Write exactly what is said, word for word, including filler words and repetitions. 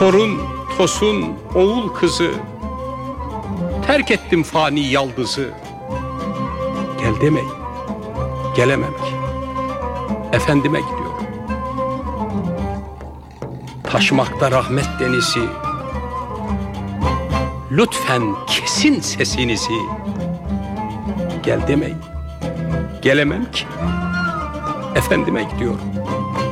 Torun, tosun, oğul kızı, terk ettim fani yaldızı. Gel demeyin, gelemem ki, efendime gidiyorum. Taşmakta rahmet denizi, lütfen kesin sesinizi. Gel demeyin, gelemem ki, efendime gidiyorum.